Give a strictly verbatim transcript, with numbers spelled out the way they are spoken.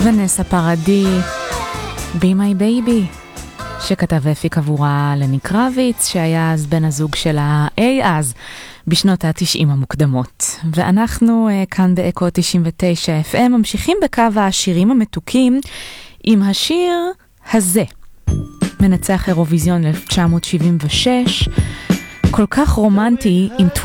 ונסה פרדי, Be My Baby, שכתב והפיק עבורה לני קרביץ, שהיה אז בן הזוג שלה אי אז, בשנות ה-תשעים המוקדמות. ואנחנו uh, כאן באקו תשעים ותשע אף אם ממשיכים בקו השירים המתוקים עם השיר הזה. מנצח אירוויזיון אלף תשע מאות שבעים ושש, כל כך רומנטי עם